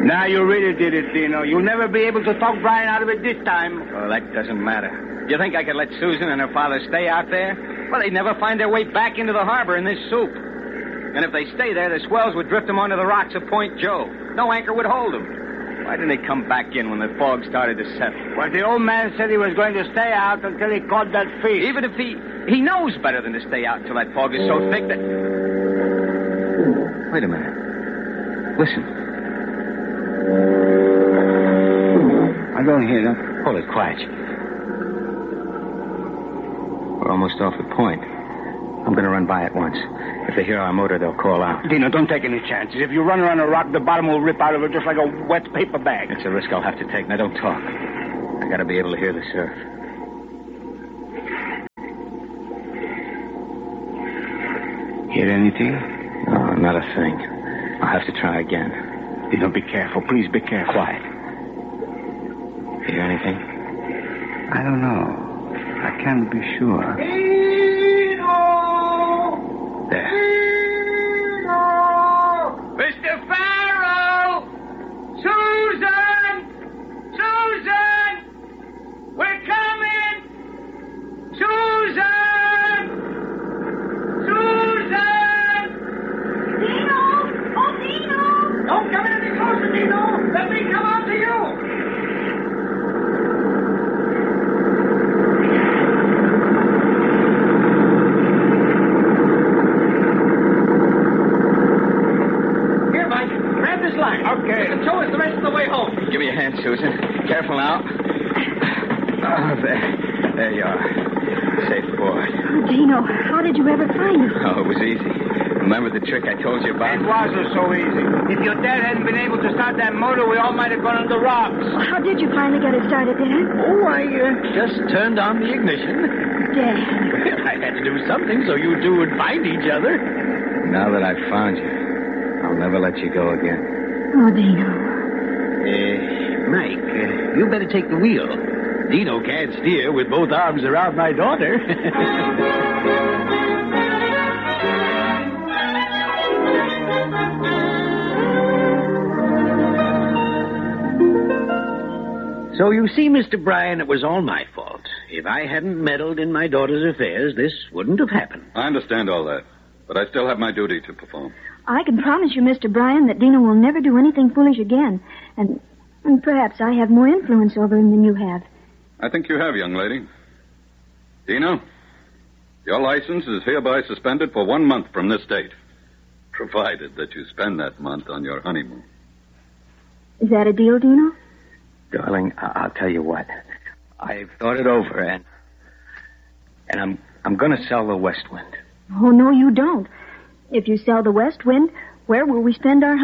Now you really did it, Dino. You'll never be able to talk Brian out of it this time. Well, that doesn't matter. You think I could let Susan and her father stay out there? Well, they'd never find their way back into the harbor in this soup. And if they stay there, the swells would drift them onto the rocks of Point Joe. No anchor would hold them. Why didn't they come back in when the fog started to settle? Well, the old man said he was going to stay out until he caught that fish. Even if he knows better than to stay out until that fog is so thick that... Wait a minute. Listen. I don't hear them. Hold it quiet. We're almost off the point. I'm going to run by it once. If they hear our motor, they'll call out. Dino, don't take any chances. If you run around a rock, the bottom will rip out of it just like a wet paper bag. It's a risk I'll have to take. Now, don't talk. I got to be able to hear the surf. Hear anything? No, not a thing. I'll have to try again. Dino, be careful. Please be careful. Quiet. Hear anything? I don't know. I can't be sure. There. Mr. Farrell! Susan! Susan! We're coming! Susan! Susan! Dino! Oh, Dino! Don't come any closer, Dino! Let me come out to you! Okay. Show us the rest of the way home. Give me a hand, Susan. Careful now. Oh, there you are. Safe aboard. Oh, Dino, how did you ever find it? Oh, it was easy. Remember the trick I told you about? It wasn't so easy. If your dad hadn't been able to start that motor, we all might have gone under rocks. Well, how did you finally get it started, Dad? Oh, I just turned on the ignition. Dad. I had to do something so you two would find each other. Now that I've found you, I'll never let you go again. Oh, Dino. Mike, you better take the wheel. Dino can't steer with both arms around my daughter. So you see, Mr. Bryan, it was all my fault. If I hadn't meddled in my daughter's affairs, this wouldn't have happened. I understand all that, but I still have my duty to perform. I can promise you, Mr. Bryan, that Dino will never do anything foolish again. And perhaps I have more influence over him than you have. I think you have, young lady. Dino, your license is hereby suspended for 1 month from this date, provided that you spend that month on your honeymoon. Is that a deal, Dino? Darling, I'll tell you what. I've thought it over, and I'm going to sell the West Wind. Oh, no, you don't. If you sell the West Wind, where will we spend our